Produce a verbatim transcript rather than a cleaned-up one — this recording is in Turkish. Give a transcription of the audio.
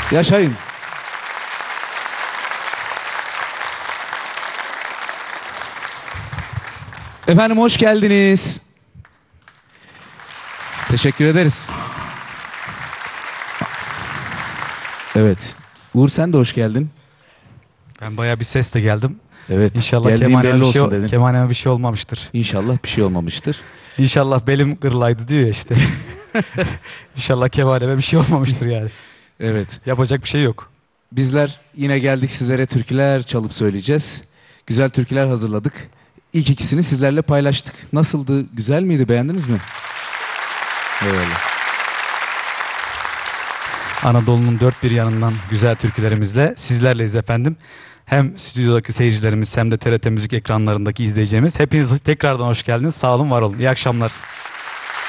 Yaşayın. Efendim hoş geldiniz. Teşekkür ederiz. Evet. Uğur sen de hoş geldin. Ben bayağı bir sesle geldim. Evet. İnşallah geldiğin kemaneme belli bir, şey, olsun dedin. kemaneme bir şey olmamıştır. İnşallah bir şey olmamıştır. İnşallah belim kırılaydı diyor ya işte. İnşallah kemaneme bir şey olmamıştır yani. Evet. Yapacak bir şey yok. Bizler yine geldik sizlere türküler çalıp söyleyeceğiz. Güzel türküler hazırladık. İlk ikisini sizlerle paylaştık. Nasıldı? Güzel miydi? Beğendiniz mi? Eyvallah. Anadolu'nun dört bir yanından güzel türkülerimizle sizlerleyiz efendim. Hem stüdyodaki seyircilerimiz hem de T R T Müzik ekranlarındaki izleyicilerimiz. Hepiniz tekrardan hoş geldiniz. Sağ olun, var olun. İyi akşamlar.